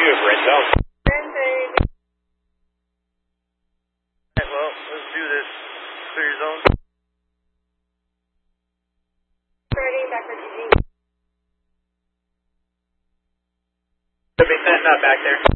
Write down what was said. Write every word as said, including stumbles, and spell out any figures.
you have red zone. Alright, well, let's do this. Clear your zone. Ready, back for G G. Could be setting up back there.